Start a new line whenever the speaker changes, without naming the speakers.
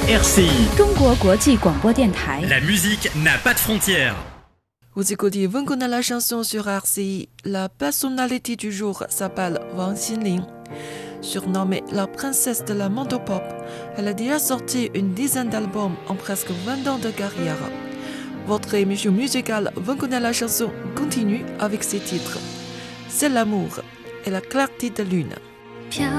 RCI,
中国国际广播电台。
la musique n'a pas de frontières.
Vous écoutez Vous connaissez la chanson sur RCI. La personnalité du jour s'appelle Wang Xinling. Surnommée la princesse de la montopop, elle a déjà sorti une dizaine d'albums en presque 20 ans de carrière. Votre émission musicale Vous connaissez la chanson continue avec ses titres. C'est l'amour et la clarté de lune.